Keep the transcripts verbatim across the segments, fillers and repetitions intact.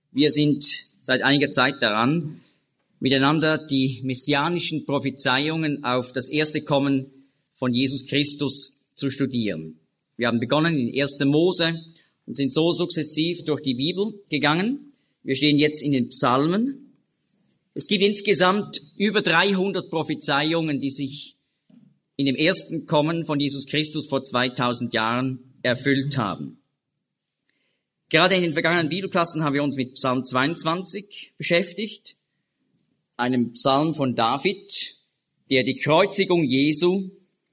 Wir sind seit einiger Zeit daran, miteinander die messianischen Prophezeiungen auf das erste Kommen von Jesus Christus zu studieren. Wir haben begonnen in erster Mose und sind so sukzessiv durch die Bibel gegangen. Wir stehen jetzt in den Psalmen. Es gibt insgesamt über dreihundert Prophezeiungen, die sich in dem ersten Kommen von Jesus Christus vor zweitausend Jahren erfüllt haben. Gerade in den vergangenen Bibelklassen haben wir uns mit Psalm zweiundzwanzig beschäftigt, einem Psalm von David, der die Kreuzigung Jesu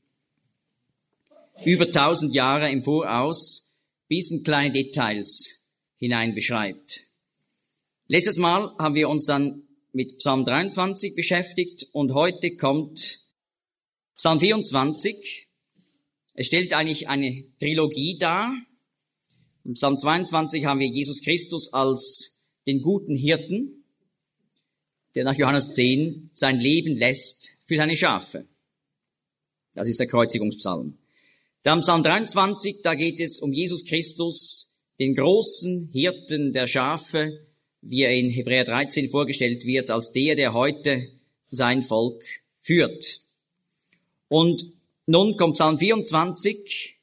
über tausend Jahre im Voraus bis in kleine Details hinein beschreibt. Letztes Mal haben wir uns dann mit Psalm dreiundzwanzig beschäftigt und heute kommt Psalm vierundzwanzig. Es stellt eigentlich eine Trilogie dar. Im Psalm zweiundzwanzig haben wir Jesus Christus als den guten Hirten, der nach Johannes zehn sein Leben lässt für seine Schafe. Das ist der Kreuzigungspsalm. Dann im Psalm dreiundzwanzig, da geht es um Jesus Christus, den großen Hirten der Schafe, wie er in Hebräer dreizehn vorgestellt wird, als der, der heute sein Volk führt. Und nun kommt Psalm vierundzwanzig,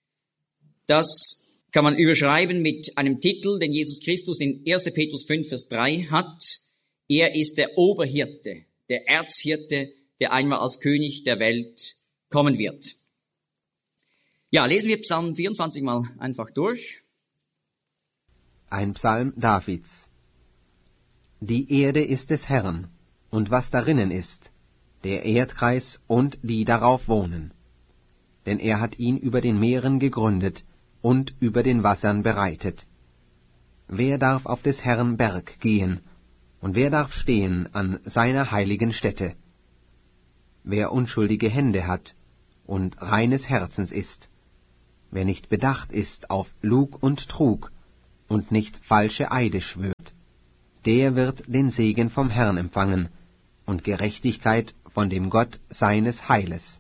das kann man überschreiben mit einem Titel, den Jesus Christus in erster Petrus fünf, Vers drei hat. Er ist der Oberhirte, der Erzhirte, der einmal als König der Welt kommen wird. Ja, lesen wir Psalm vierundzwanzig mal einfach durch. Ein Psalm Davids. Die Erde ist des Herrn, und was darinnen ist, der Erdkreis und die darauf wohnen. Denn er hat ihn über den Meeren gegründet und über den Wassern bereitet. Wer darf auf des Herrn Berg gehen, und wer darf stehen an seiner heiligen Stätte? Wer unschuldige Hände hat und reines Herzens ist, wer nicht bedacht ist auf Lug und Trug und nicht falsche Eide schwört, der wird den Segen vom Herrn empfangen und Gerechtigkeit von dem Gott seines Heiles.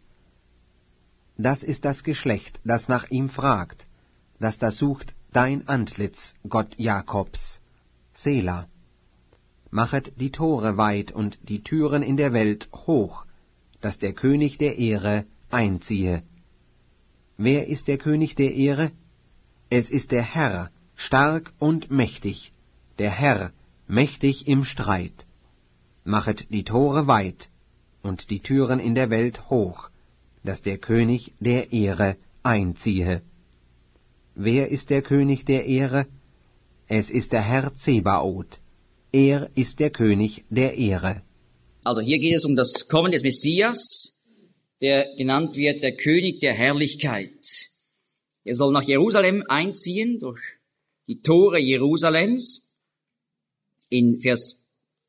Das ist das Geschlecht, das nach ihm fragt, das da sucht dein Antlitz, Gott Jakobs. Sela. Machet die Tore weit und die Türen in der Welt hoch, dass der König der Ehre einziehe. Wer ist der König der Ehre? Es ist der Herr, stark und mächtig, der Herr, mächtig im Streit. Machet die Tore weit und die Türen in der Welt hoch, dass der König der Ehre einziehe. Wer ist der König der Ehre? Es ist der Herr Zebaoth. Er ist der König der Ehre. Also hier geht es um das Kommen des Messias, der genannt wird der König der Herrlichkeit. Er soll nach Jerusalem einziehen, durch die Tore Jerusalems. In Vers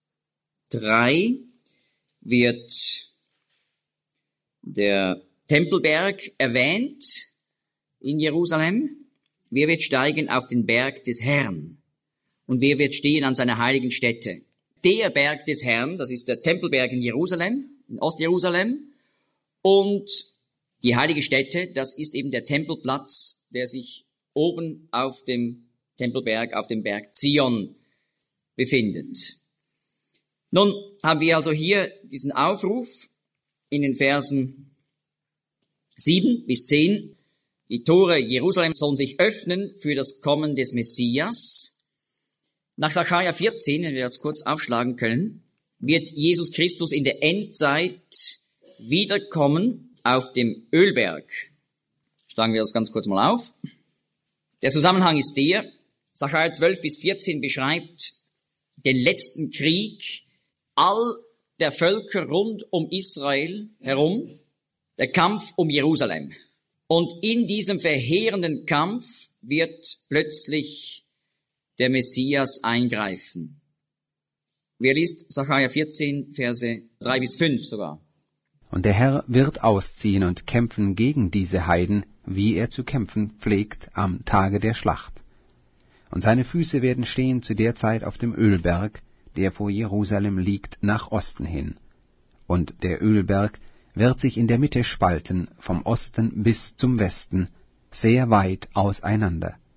drei wird der Tempelberg erwähnt in Jerusalem. Wer wird steigen auf den Berg des Herrn? Und wer wird stehen an seiner heiligen Stätte? Der Berg des Herrn, das ist der Tempelberg in Jerusalem, in Ostjerusalem. Und die heilige Stätte, das ist eben der Tempelplatz, der sich oben auf dem Tempelberg, auf dem Berg Zion befindet. Nun haben wir also hier diesen Aufruf in den Versen sieben bis zehn. Die Tore Jerusalem sollen sich öffnen für das Kommen des Messias. Nach Sacharja vierzehn, wenn wir das kurz aufschlagen können, wird Jesus Christus in der Endzeit wiederkommen auf dem Ölberg. Schlagen wir das ganz kurz mal auf. Der Zusammenhang ist der, Sacharja zwölf bis vierzehn beschreibt den letzten Krieg all der Völker rund um Israel herum, der Kampf um Jerusalem. Und in diesem verheerenden Kampf wird plötzlich der Messias eingreifen. Wer liest Sacharja vierzehn, Verse drei bis fünf sogar? Und der Herr wird ausziehen und kämpfen gegen diese Heiden, wie er zu kämpfen pflegt am Tage der Schlacht. Und seine Füße werden stehen zu der Zeit auf dem Ölberg, der vor Jerusalem liegt, nach Osten hin. Und der Ölberg wird sich in der Mitte spalten, vom Osten bis zum Westen, sehr weit auseinander.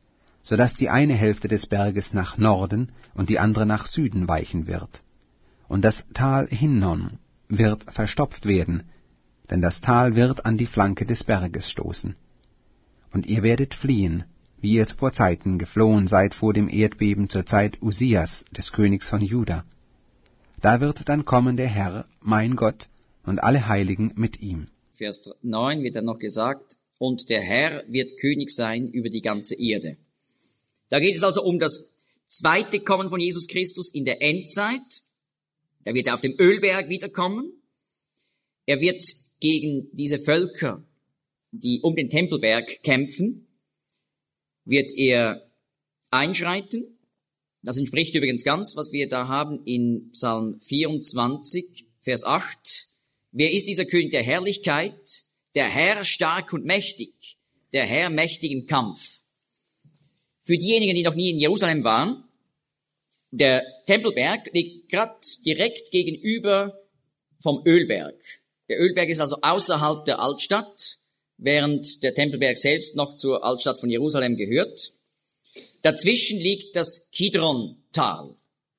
so dass die eine Hälfte des Berges nach Norden und die andere nach Süden weichen wird. Und das Tal Hinnom wird verstopft werden, denn das Tal wird an die Flanke des Berges stoßen. Und ihr werdet fliehen, wie ihr vor Zeiten geflohen seid vor dem Erdbeben zur Zeit Usias, des Königs von Juda. Da wird dann kommen der Herr, mein Gott, und alle Heiligen mit ihm. Vers neun wird dann noch gesagt, und der Herr wird König sein über die ganze Erde. Da geht es also um das zweite Kommen von Jesus Christus in der Endzeit. Da wird er auf dem Ölberg wiederkommen. Er wird gegen diese Völker, die um den Tempelberg kämpfen, wird er einschreiten. Das entspricht übrigens ganz, was wir da haben in Psalm vierundzwanzig, Vers acht. Wer ist dieser König der Herrlichkeit? Der Herr stark und mächtig, der Herr mächtig im Kampf. Für diejenigen, die noch nie in Jerusalem waren, der Tempelberg liegt gerade direkt gegenüber vom Ölberg. Der Ölberg ist also außerhalb der Altstadt, während der Tempelberg selbst noch zur Altstadt von Jerusalem gehört. Dazwischen liegt das Kidron-Tal.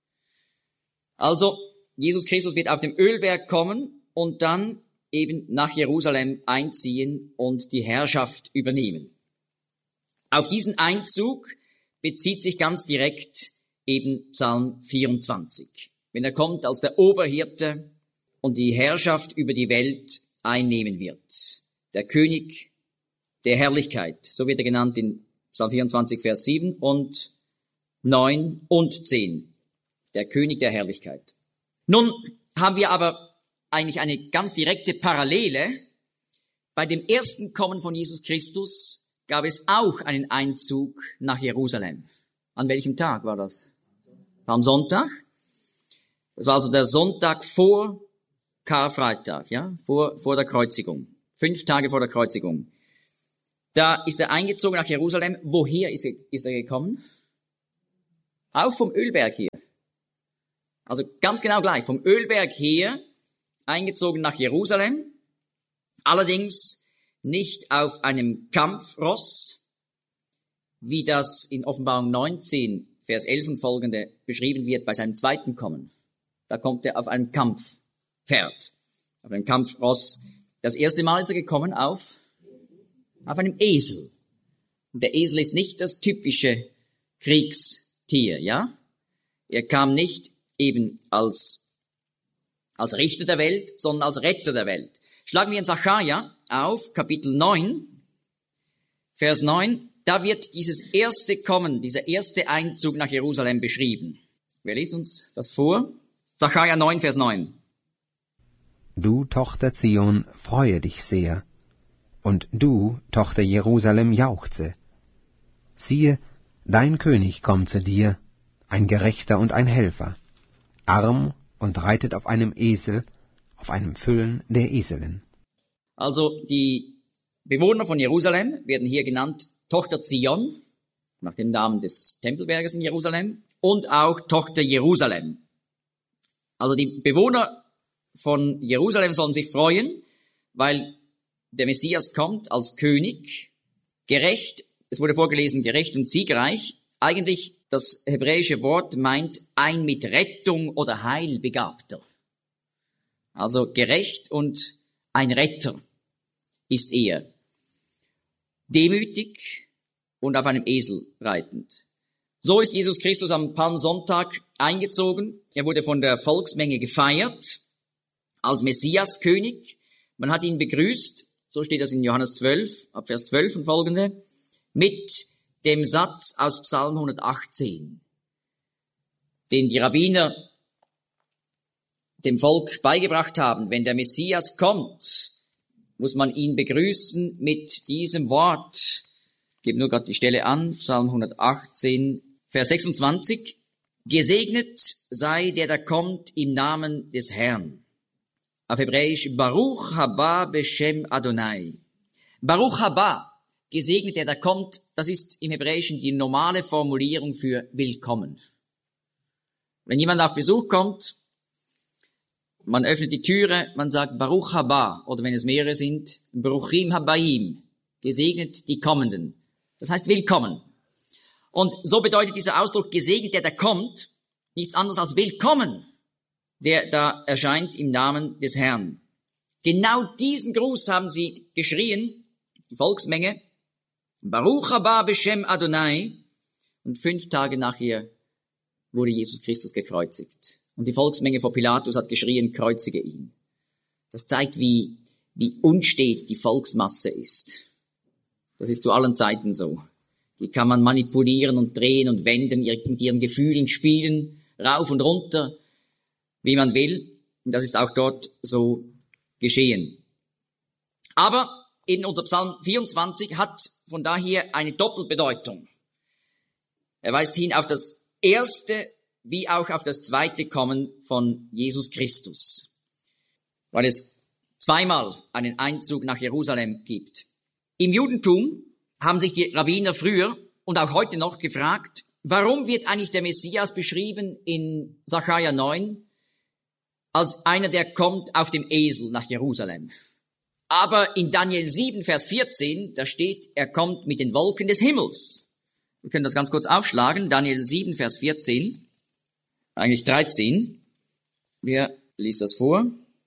Also, Jesus Christus wird auf dem Ölberg kommen und dann eben nach Jerusalem einziehen und die Herrschaft übernehmen. Auf diesen Einzug bezieht sich ganz direkt eben Psalm vierundzwanzig. Wenn er kommt als der Oberhirte und die Herrschaft über die Welt einnehmen wird. Der König der Herrlichkeit, so wird er genannt in Psalm vierundzwanzig, Vers sieben und neun und zehn. Der König der Herrlichkeit. Nun haben wir aber eigentlich eine ganz direkte Parallele. Bei dem ersten Kommen von Jesus Christus gab es auch einen Einzug nach Jerusalem. An welchem Tag war das? Am Sonntag. Das war also der Sonntag vor Karfreitag, ja, vor, vor der Kreuzigung. Fünf Tage vor der Kreuzigung. Da ist er eingezogen nach Jerusalem. Woher ist er, ist er gekommen? Auch vom Ölberg her. Also ganz genau gleich. Vom Ölberg her eingezogen nach Jerusalem. Allerdings nicht auf einem Kampfross, wie das in Offenbarung neunzehn, Vers elf und folgende beschrieben wird bei seinem zweiten Kommen. Da kommt er auf einem Kampfpferd, auf einem Kampfross. Das erste Mal ist er gekommen auf, auf einem Esel. Und der Esel ist nicht das typische Kriegstier, ja? Er kam nicht eben als, als Richter der Welt, sondern als Retter der Welt. Schlagen wir in Sacharja auf, Kapitel neun, Vers neun. Da wird dieses erste Kommen, dieser erste Einzug nach Jerusalem beschrieben. Wer liest uns das vor? Sacharja neun, Vers neun. Du, Tochter Zion, freue dich sehr, und du, Tochter Jerusalem, jauchze. Siehe, dein König kommt zu dir, ein Gerechter und ein Helfer, arm und reitet auf einem Esel, auf einem Füllen der Eselin. Also die Bewohner von Jerusalem werden hier genannt Tochter Zion, nach dem Namen des Tempelberges in Jerusalem, und auch Tochter Jerusalem. Also die Bewohner von Jerusalem sollen sich freuen, weil der Messias kommt als König, gerecht, es wurde vorgelesen, gerecht und siegreich. Eigentlich das hebräische Wort meint ein mit Rettung oder Heil Begabter. Also gerecht und ein Retter ist er. Demütig und auf einem Esel reitend. So ist Jesus Christus am Palmsonntag eingezogen. Er wurde von der Volksmenge gefeiert als Messiaskönig. Man hat ihn begrüßt, so steht das in Johannes zwölf, ab Vers zwölf und folgende, mit dem Satz aus Psalm hundertachtzehn, den die Rabbiner dem Volk beigebracht haben. Wenn der Messias kommt, muss man ihn begrüßen mit diesem Wort. Ich gebe nur gerade die Stelle an, Psalm hundertachtzehn, Vers sechsundzwanzig. Gesegnet sei der, der kommt im Namen des Herrn. Auf Hebräisch, Baruch haba beshem Adonai. Baruch haba, gesegnet der, der kommt, das ist im Hebräischen die normale Formulierung für willkommen. Wenn jemand auf Besuch kommt, man öffnet die Türe, man sagt Baruch haba, oder wenn es mehrere sind, Baruchim habaim, gesegnet die Kommenden. Das heißt willkommen. Und so bedeutet dieser Ausdruck gesegnet, der da kommt, nichts anderes als willkommen, der da erscheint im Namen des Herrn. Genau diesen Gruß haben sie geschrien, die Volksmenge, Baruch haba b'Shem Adonai, und fünf Tage nachher wurde Jesus Christus gekreuzigt. Und die Volksmenge vor Pilatus hat geschrien, kreuzige ihn. Das zeigt, wie, wie unstet die Volksmasse ist. Das ist zu allen Zeiten so. Die kann man manipulieren und drehen und wenden, mit ihren Gefühlen spielen, rauf und runter, wie man will. Und das ist auch dort so geschehen. Aber in unser Psalm vierundzwanzig hat von daher eine Doppelbedeutung. Er weist hin auf das erste wie auch auf das zweite Kommen von Jesus Christus, weil es zweimal einen Einzug nach Jerusalem gibt. Im Judentum haben sich die Rabbiner früher und auch heute noch gefragt, warum wird eigentlich der Messias beschrieben in Sacharja neun als einer, der kommt auf dem Esel nach Jerusalem. Aber in Daniel sieben, Vers vierzehn, da steht, er kommt mit den Wolken des Himmels. Wir können das ganz kurz aufschlagen. Daniel sieben, Vers vierzehn, eigentlich dreizehn. Wer liest das vor?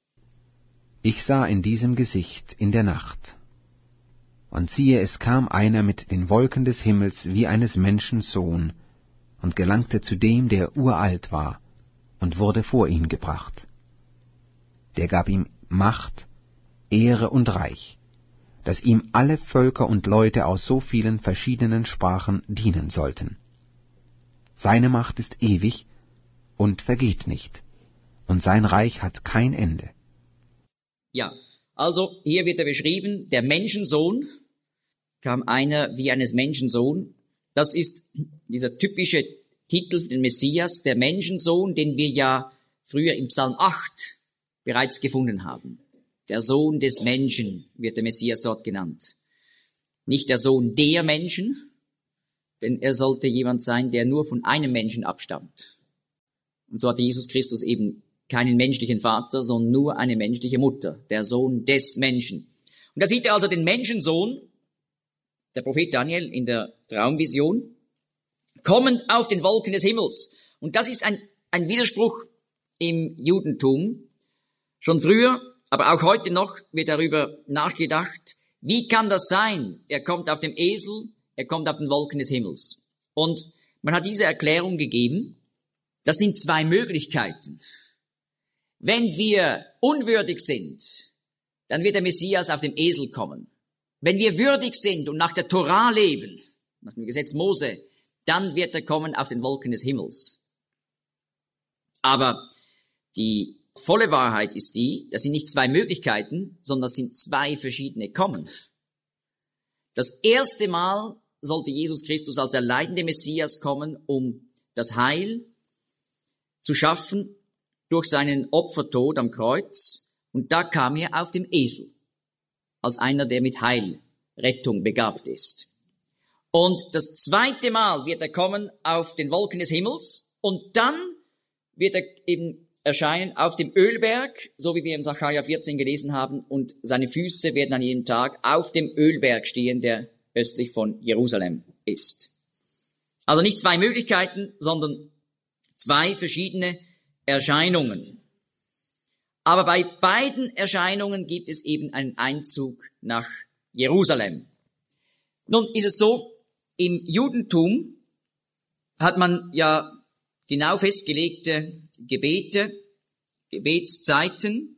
Ich sah in diesem Gesicht in der Nacht. Und siehe, es kam einer mit den Wolken des Himmels wie eines Menschen Sohn und gelangte zu dem, der uralt war, und wurde vor ihn gebracht. Der gab ihm Macht, Ehre und Reich, dass ihm alle Völker und Leute aus so vielen verschiedenen Sprachen dienen sollten. Seine Macht ist ewig und vergeht nicht, und sein Reich hat kein Ende. Ja, also hier wird er beschrieben, der Menschensohn, kam einer wie eines Menschensohn. Das ist dieser typische Titel für den Messias, der Menschensohn, den wir ja früher im Psalm acht bereits gefunden haben. Der Sohn des Menschen wird der Messias dort genannt. Nicht der Sohn der Menschen, denn er sollte jemand sein, der nur von einem Menschen abstammt. Und so hatte Jesus Christus eben keinen menschlichen Vater, sondern nur eine menschliche Mutter, der Sohn des Menschen. Und da sieht er also den Menschensohn, der Prophet Daniel in der Traumvision, kommend auf den Wolken des Himmels. Und das ist ein, ein Widerspruch im Judentum. Schon früher, aber auch heute noch wird darüber nachgedacht, wie kann das sein? Er kommt auf dem Esel, er kommt auf den Wolken des Himmels. Und man hat diese Erklärung gegeben, das sind zwei Möglichkeiten. Wenn wir unwürdig sind, dann wird der Messias auf dem Esel kommen. Wenn wir würdig sind und nach der Tora leben, nach dem Gesetz Mose, dann wird er kommen auf den Wolken des Himmels. Aber die volle Wahrheit ist die, das sind nicht zwei Möglichkeiten, sondern das sind zwei verschiedene Kommen. Das erste Mal sollte Jesus Christus als der leidende Messias kommen, um das Heil zu schaffen durch seinen Opfertod am Kreuz. Und da kam er auf dem Esel, als einer, der mit Heilrettung begabt ist. Und das zweite Mal wird er kommen auf den Wolken des Himmels und dann wird er eben erscheinen auf dem Ölberg, so wie wir in Sacharja vierzehn gelesen haben, und seine Füße werden an jedem Tag auf dem Ölberg stehen, der östlich von Jerusalem ist. Also nicht zwei Möglichkeiten, sondern zwei verschiedene Erscheinungen. Aber bei beiden Erscheinungen gibt es eben einen Einzug nach Jerusalem. Nun ist es so, im Judentum hat man ja genau festgelegte Gebete, Gebetszeiten,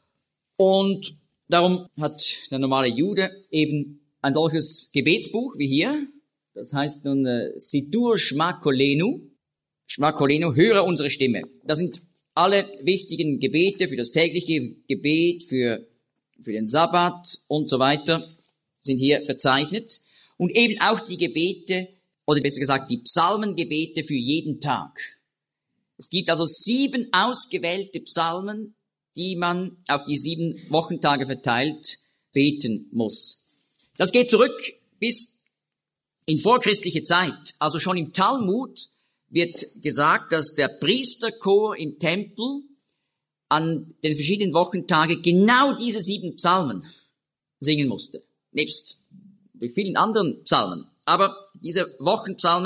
und darum hat der normale Jude eben ein solches Gebetsbuch wie hier. Das heißt nun äh, Sidur Shma Kolenu, Shma Kolenu, höre unsere Stimme. Das sind alle wichtigen Gebete für das tägliche Gebet, für, für den Sabbat und so weiter sind hier verzeichnet. Und eben auch die Gebete, oder besser gesagt die Psalmengebete für jeden Tag. Es gibt also sieben ausgewählte Psalmen, die man auf die sieben Wochentage verteilt beten muss. Das geht zurück bis in vorchristliche Zeit. Also schon im Talmud wird gesagt, dass der Priesterchor im Tempel an den verschiedenen Wochentagen genau diese sieben Psalmen singen musste. Nebst durch vielen anderen Psalmen. Aber diese Wochenpsalmen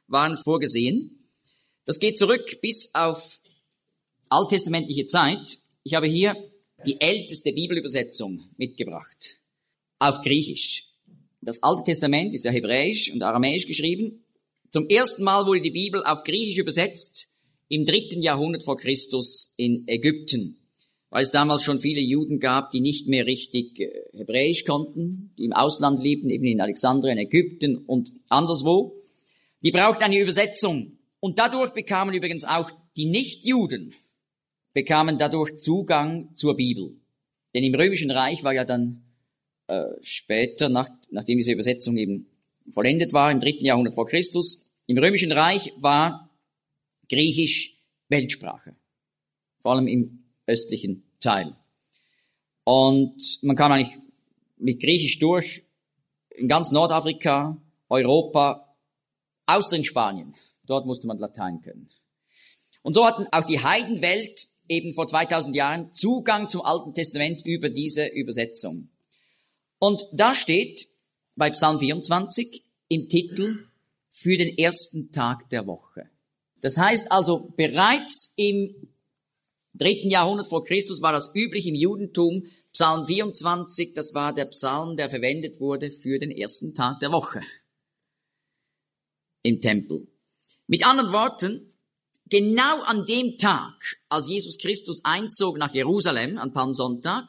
waren vorgesehen. Das geht zurück bis auf alttestamentliche Zeit. Ich habe hier die älteste Bibelübersetzung mitgebracht, auf Griechisch. Das Alte Testament ist ja hebräisch und aramäisch geschrieben. Zum ersten Mal wurde die Bibel auf Griechisch übersetzt im dritten Jahrhundert vor Christus in Ägypten, weil es damals schon viele Juden gab, die nicht mehr richtig Hebräisch konnten, die im Ausland lebten, eben in Alexandria, in Ägypten und anderswo. Die brauchten eine Übersetzung. Und dadurch bekamen übrigens auch die Nichtjuden, bekamen dadurch Zugang zur Bibel. Denn im Römischen Reich war ja dann äh, später, nach, nachdem diese Übersetzung eben vollendet war, im dritten Jahrhundert vor Christus, im Römischen Reich war Griechisch Weltsprache, vor allem im östlichen Teil. Und man kam eigentlich mit Griechisch durch in ganz Nordafrika, Europa, außer in Spanien. Dort musste man Latein können. Und so hatten auch die Heidenwelt eben vor zweitausend Jahren Zugang zum Alten Testament über diese Übersetzung. Und da steht bei Psalm vierundzwanzig im Titel für den ersten Tag der Woche. Das heißt also, bereits im dritten Jahrhundert vor Christus war das üblich im Judentum. Psalm vierundzwanzig, das war der Psalm, der verwendet wurde für den ersten Tag der Woche im Tempel. Mit anderen Worten, genau an dem Tag, als Jesus Christus einzog nach Jerusalem, an Palmsonntag,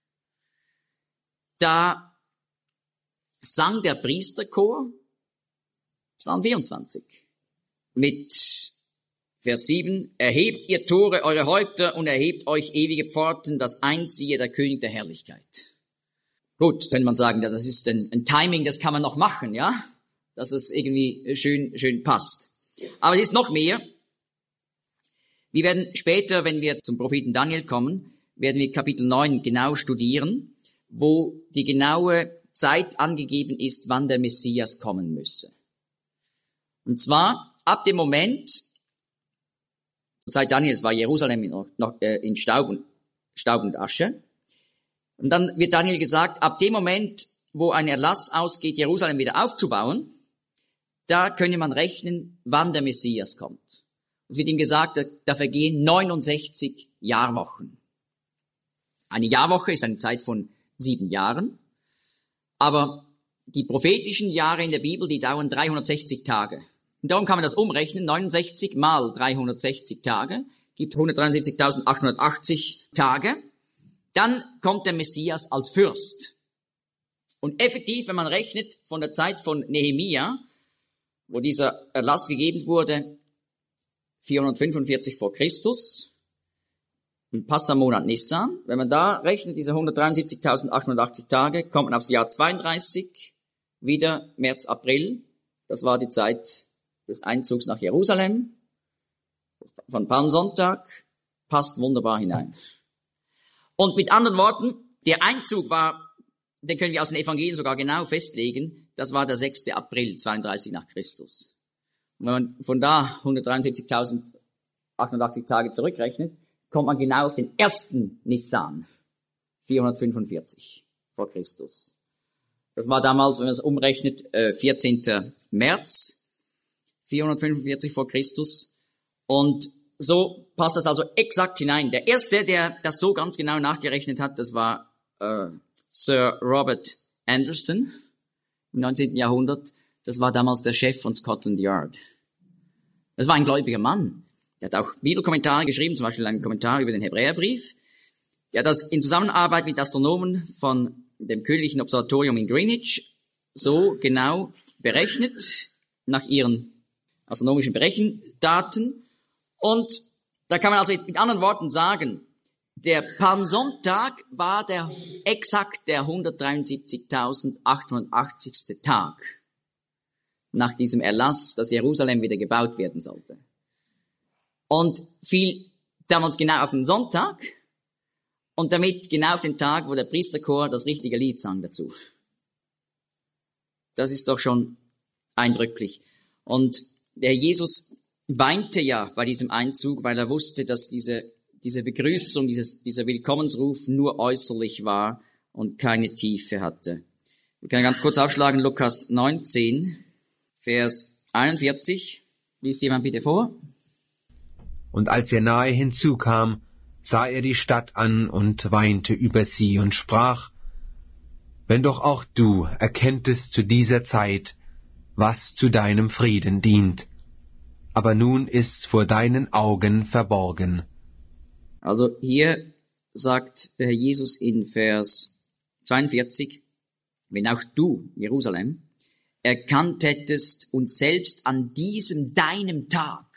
da sang der Priesterchor Psalm vierundzwanzig mit Vers sieben, erhebt ihr Tore, eure Häupter, und erhebt euch ewige Pforten, das einziehe der König der Herrlichkeit. Gut, könnte man sagen, das ist ein, ein Timing, das kann man noch machen, ja, dass es irgendwie schön, schön passt. Aber es ist noch mehr. Wir werden später, wenn wir zum Propheten Daniel kommen, werden wir Kapitel neun genau studieren, wo die genaue Zeit angegeben ist, wann der Messias kommen müsse. Und zwar ab dem Moment, zur Zeit Daniels war Jerusalem noch, noch äh, in Staub und, Staub und Asche. Und dann wird Daniel gesagt, ab dem Moment, wo ein Erlass ausgeht, Jerusalem wieder aufzubauen, da könne man rechnen, wann der Messias kommt. Es wird ihm gesagt, da, da vergehen neunundsechzig Jahrwochen. Eine Jahrwoche ist eine Zeit von sieben Jahren, aber die prophetischen Jahre in der Bibel, die dauern dreihundertsechzig Tage. Und darum kann man das umrechnen, neunundsechzig mal dreihundertsechzig Tage, gibt hundertdreiundsiebzigtausendachthundertachtzig Tage. Dann kommt der Messias als Fürst. Und effektiv, wenn man rechnet von der Zeit von Nehemia, wo dieser Erlass gegeben wurde, vierhundertfünfundvierzig vor Christus, im Passamonat Nissan, wenn man da rechnet, diese hundertdreiundsiebzigtausendachthundertachtzig Tage, kommt man aufs Jahr zweiunddreißig, wieder März, April, das war die Zeit des Einzugs nach Jerusalem, von Palmsonntag, passt wunderbar hinein. Und mit anderen Worten, der Einzug war, den können wir aus den Evangelien sogar genau festlegen, das war der sechster April, zweiunddreißig nach Christus. Und wenn man von da hundertdreiundsiebzigtausendachthundertachtzig Tage zurückrechnet, kommt man genau auf den ersten Nissan, vierhundertfünfundvierzig vor Christus. Das war damals, wenn man es umrechnet, vierzehnter März, vierhundertfünfundvierzig vor Christus. Und so passt das also exakt hinein. Der erste, der das so ganz genau nachgerechnet hat, das war äh, Sir Robert Anderson im neunzehnten Jahrhundert. Das war damals der Chef von Scotland Yard. Das war ein gläubiger Mann. Der hat auch Bibelkommentare geschrieben, zum Beispiel einen Kommentar über den Hebräerbrief. Der hat das in Zusammenarbeit mit Astronomen von dem Königlichen Observatorium in Greenwich so genau berechnet, nach ihren astronomischen Berechendaten. Und da kann man also mit anderen Worten sagen, der Palmsonntag war der exakt der hundertdreiundsiebzigtausendachthundertachtzigste Tag nach diesem Erlass, dass Jerusalem wieder gebaut werden sollte. Und fiel damals genau auf den Sonntag und damit genau auf den Tag, wo der Priesterchor das richtige Lied sang dazu. Das ist doch schon eindrücklich. Und der Jesus weinte ja bei diesem Einzug, weil er wusste, dass diese, diese Begrüßung, dieses, dieser Willkommensruf nur äußerlich war und keine Tiefe hatte. Wir können ganz kurz aufschlagen, Lukas neunzehn, Vers einundvierzig. Liest jemand bitte vor? Und als er nahe hinzukam, sah er die Stadt an und weinte über sie und sprach: Wenn doch auch du erkenntest zu dieser Zeit, was zu deinem Frieden dient, aber nun ist's vor deinen Augen verborgen. Also hier sagt der Herr Jesus in Vers zweiundvierzig, wenn auch du, Jerusalem, erkannt hättest und selbst an diesem deinem Tag,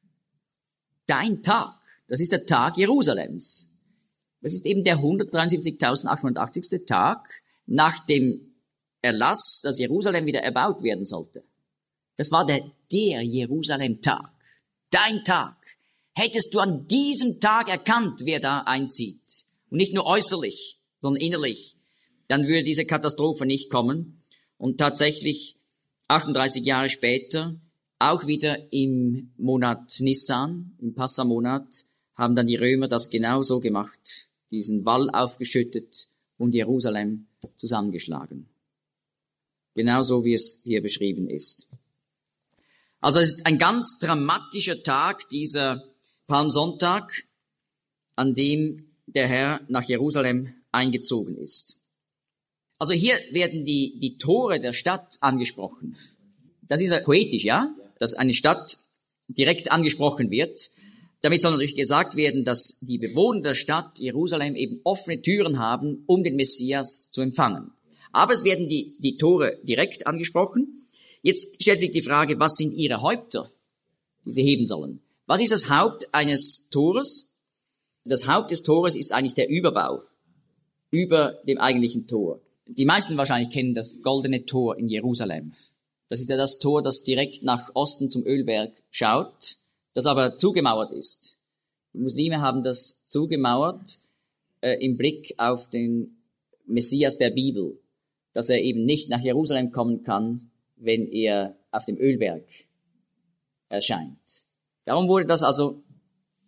dein Tag, das ist der Tag Jerusalems. Das ist eben der hundertdreiundsiebzigtausendachthundertachtzigste Tag nach dem Erlass, dass Jerusalem wieder erbaut werden sollte. Das war der, der Jerusalem-Tag, dein Tag. Hättest du an diesem Tag erkannt, wer da einzieht, und nicht nur äußerlich, sondern innerlich, dann würde diese Katastrophe nicht kommen. Und tatsächlich achtunddreißig Jahre später, auch wieder im Monat Nissan, im Passamonat, haben dann die Römer das genau so gemacht, diesen Wall aufgeschüttet und Jerusalem zusammengeschlagen. Genauso wie es hier beschrieben ist. Also es ist ein ganz dramatischer Tag, dieser Palmsonntag, an dem der Herr nach Jerusalem eingezogen ist. Also hier werden die, die Tore der Stadt angesprochen. Das ist ja poetisch, ja? Dass eine Stadt direkt angesprochen wird. Damit soll natürlich gesagt werden, dass die Bewohner der Stadt Jerusalem eben offene Türen haben, um den Messias zu empfangen. Aber es werden die, die Tore direkt angesprochen. Jetzt stellt sich die Frage, was sind ihre Häupter, die sie heben sollen? Was ist das Haupt eines Tores? Das Haupt des Tores ist eigentlich der Überbau über dem eigentlichen Tor. Die meisten wahrscheinlich kennen das goldene Tor in Jerusalem. Das ist ja das Tor, das direkt nach Osten zum Ölberg schaut, das aber zugemauert ist. Die Muslime haben das zugemauert äh, im Blick auf den Messias der Bibel, dass er eben nicht nach Jerusalem kommen kann, wenn er auf dem Ölberg erscheint. Darum wurde das also